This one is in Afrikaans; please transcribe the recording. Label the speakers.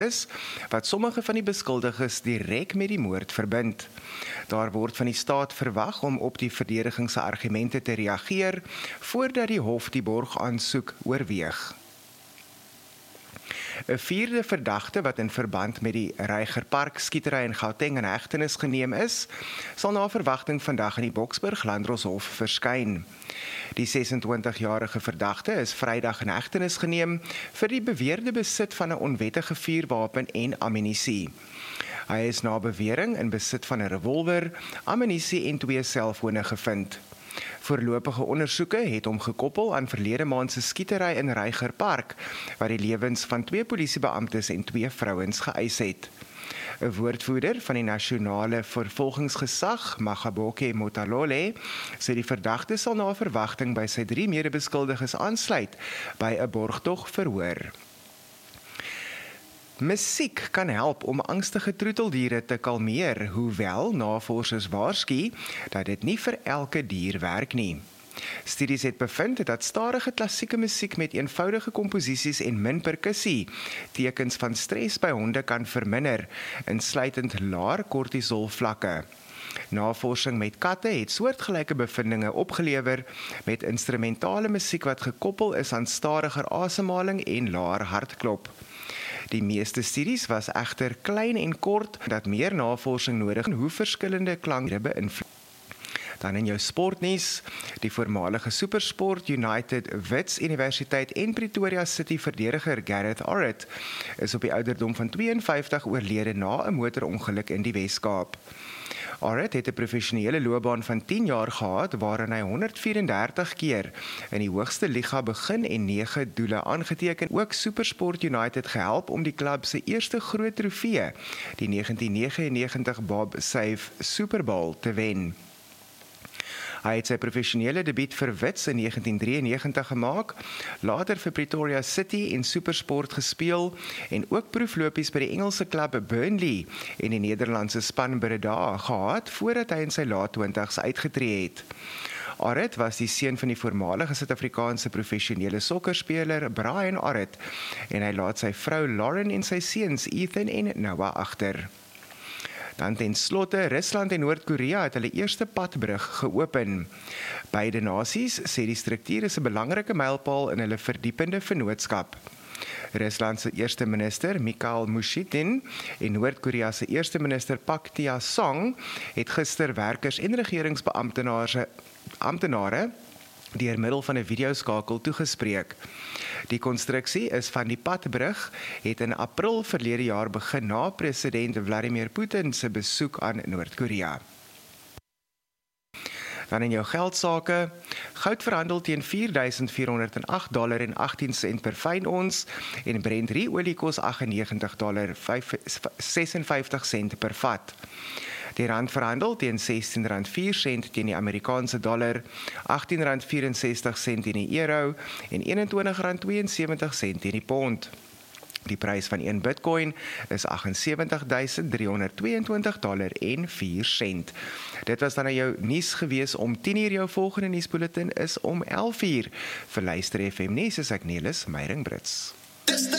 Speaker 1: is, wat sommige van die beskuldiges direk met die moord verbind. Daar word van die staat verwag om op die verdediging se argumente te reageer voordat die hof die borgaansoek oorweeg. 'n vierde verdagte wat in verband met die Reiger Park skietery in Gauteng in hegtenis geneem is, sal na verwagting vandag in die Boksburg Landdroshof verskyn. Die 26-jarige verdagte is Vrydag in hegtenis geneem vir die beweerde besit van 'n onwettige vuurwapen en ammunisie. Hy is na bewering in besit van 'n revolver, ammunisie en 2 selfone gevind. Voorlopige ondersoeke het hom gekoppel aan verlede maand se skietery in Reiger Park, waar die lewens van 2 polisiebeamptes en 2 vrouens geëis het. 'n Woordvoerder van die nasionale vervolgingsgesag, Magaboke Motalole, sê die verdagte sal na verwagting by sy 3 medebeskuldiges aansluit by 'n borgtog verhoor. Musiek kan help om angstige troeteldiere te kalmeer, hoewel navorsers waarsku dat dit nie vir elke dier werk nie. Studies het bevind dat stadige klassieke musiek met eenvoudige komposisies en min perkussie tekens van stres by honde kan verminder, insluitend laer kortisolvlakke. Navorsing met katte het soortgelyke bevindinge opgelewer met instrumentale musiek wat gekoppel is aan stadiger asemhaling en laer hartklop. Die meeste studies was egter klein en kort, dat meer navorsing nodig en hoe verskillende klanke beïnvloed. Dan in jou sportnuus, die voormalige Supersport United Wits Universiteit en Pretoria City verdediger Gareth Orrit is op die ouderdom van 52 oorlede na 'n motorongeluk in die Wes-Kaap. Orrit het 'n professionele loopbaan van 10 jaar gehad waarin hy 134 keer in die hoogste liga begin en 9 doele aangeteken. Ook Supersport United gehelp om die klub se eerste groot trofee, die 1999 Bob Save Super Bowl, te wen. Hy het sy professionele debuut vir Wits in 1993 gemaak, later vir Pretoria City en Supersport gespeel en ook proeflopies by die Engelse klub Burnley en die Nederlandse span Breda gehad voordat hy in sy laat 20's uitgetree het. Orrit was die seun van die voormalige Suid-Afrikaanse professionele sokkerspeler Brian Orrit en hy laat sy vrou Lauren en sy seuns Ethan en Noah agter. Dan ten slotte, Rusland en Noord-Korea het hulle eerste padbrug geopen. Beide nasies sê die struktuur is 'n belangrike mylpaal in hulle verdiepende vennootskap. Rusland se eerste minister, Mikhail Mishustin, en Noord-Korea se eerste minister, Pak Tya-song, het gister werkers en regeringsamptenare deur middel van 'n videoskakel toegespreek. Die konstruksie is van die padbrug het in April verlede jaar begin na president Vladimir Putin se besoek aan Noord-Korea. Dan in jou geldsaake, goud verhandel teen $4,408.18 per fyn ons en Brent olie kos $98.56 per vat. Die rand verhandel teen R16.04 teen die Amerikaanse dollar, R18.64 teen die euro en R21.72 teen die pond. Die prys van 1 Bitcoin is $78.322.04. Dit was dan jou nuus gewees om 10:00. Jou volgende nuusbulletin is om 11:00. Vir Luister FM nuus is ek Nelis Meyering Brits.